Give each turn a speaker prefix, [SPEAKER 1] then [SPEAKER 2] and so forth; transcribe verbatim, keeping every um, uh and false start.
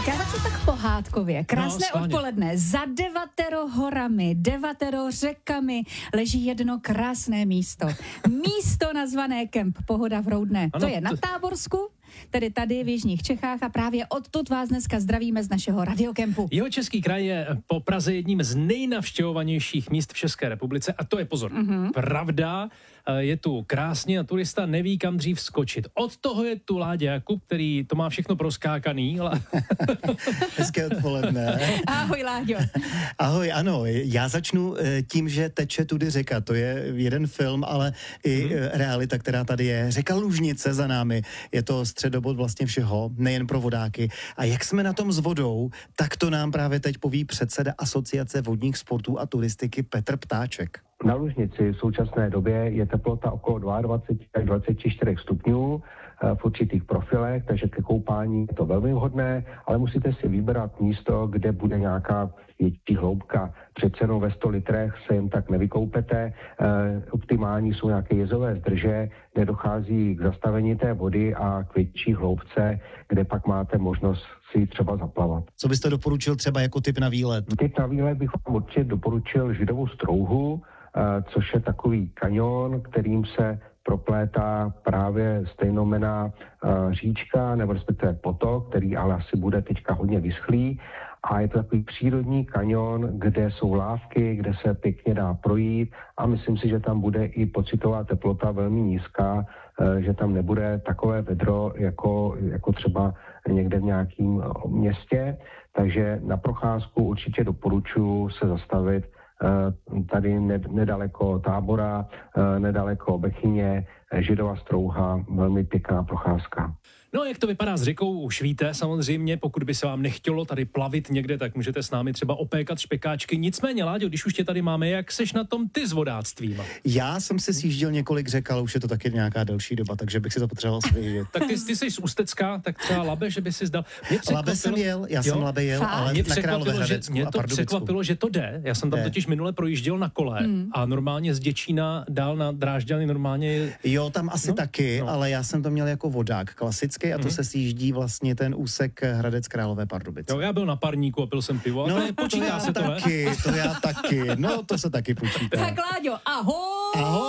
[SPEAKER 1] Já začnu tak pohádkově. Krásné
[SPEAKER 2] No,
[SPEAKER 1] odpoledne. Za devatero horami, devatero řekami leží jedno krásné místo. Místo nazvané Kemp Pohoda v Roudné.
[SPEAKER 2] Ano,
[SPEAKER 1] to je na
[SPEAKER 2] to...
[SPEAKER 1] Táborsku, tedy tady v jižních Čechách a právě odtud vás dneska zdravíme z našeho radiokempu.
[SPEAKER 2] Jihočeský kraj je po Praze jedním z nejnavštěvovanějších míst v České republice a to je pozor. Mm-hmm. Pravda, je tu krásně a turista neví, kam dřív skočit. Od toho je tu Láďa Jakub, který to má všechno proskákaný. Ale...
[SPEAKER 3] Hezké odpoledne.
[SPEAKER 1] Ahoj, Láďo.
[SPEAKER 3] Ahoj, ano, já začnu tím, že teče tudy řeka. To je jeden film, ale i mm-hmm. realita, která tady je. Řeka Lužnice za námi. Je to středobod vlastně všeho, nejen pro vodáky. A jak jsme na tom s vodou, tak to nám právě teď poví předseda Asociace vodních sportů a turistiky Petr Ptáček.
[SPEAKER 4] Na Lužnici v současné době je teplota okolo dvacet dva až dvacet čtyři stupňů v určitých profilech, takže ke koupání je to velmi vhodné, ale musíte si vybrat místo, kde bude nějaká větší hloubka. Přece jenom ve sto litrech se jen tak nevykoupete. E, optimální jsou nějaké jezové zdrže, kde dochází k zastavení té vody a k větší hloubce, kde pak máte možnost si třeba zaplavat.
[SPEAKER 3] Co byste doporučil třeba jako tip na výlet?
[SPEAKER 4] Tip na výlet bych vám určitě doporučil Židovou Strouhu, e, což je takový kanion, kterým se proplétá právě stejnomenná uh, říčka, nebo respektive potok, který ale asi bude teďka hodně vyschlý. A je to takový přírodní kanion, kde jsou lávky, kde se pěkně dá projít a myslím si, že tam bude i pocitová teplota velmi nízká, uh, že tam nebude takové vedro jako, jako třeba někde v nějakém městě. Takže na procházku určitě doporučuji se zastavit tady nedaleko Tábora, nedaleko Bechyně, Židova Strouha, velmi pěkná procházka.
[SPEAKER 2] No, jak to vypadá s řekou, už víte samozřejmě, pokud by se vám nechtělo tady plavit někde, tak můžete s námi třeba opékat špekáčky. Nicméně, Láďo, když už tě tady máme, jak seš na tom ty s vodáctvím?
[SPEAKER 3] Já jsem si sjížděl několik řek, ale už je to taky nějaká delší doba, takže bych si to potřeboval svěžit.
[SPEAKER 2] Tak ty, ty jsi z Ústecka, tak třeba Labe, že by si zdal.
[SPEAKER 3] Labe jsem jel, já jo? jsem Labe jel,
[SPEAKER 1] Fakt?
[SPEAKER 3] ale
[SPEAKER 2] mě
[SPEAKER 3] na Královéhradecku
[SPEAKER 2] mě
[SPEAKER 3] a
[SPEAKER 2] to
[SPEAKER 3] Pardubicku.
[SPEAKER 2] překvapilo, že to jde. Já jsem tam
[SPEAKER 3] jde.
[SPEAKER 2] totiž minule projížděl na kole mm. a normálně z Děčína dál na Drážďany normálně je...
[SPEAKER 3] Jo, tam asi
[SPEAKER 2] no,
[SPEAKER 3] taky, no. Ale já jsem to měl jako vodák klasický a to mm. se sjíždí vlastně ten úsek Hradec Králové Pardubice.
[SPEAKER 2] Jo, já byl na parníku a pil jsem pivo.
[SPEAKER 3] No,
[SPEAKER 2] to je, počítá
[SPEAKER 3] to já
[SPEAKER 2] se to,
[SPEAKER 3] taky,
[SPEAKER 2] ne?
[SPEAKER 3] to já taky, no to se taky počítá.
[SPEAKER 1] Tak, Láďo, ahoj!
[SPEAKER 3] Ahoj!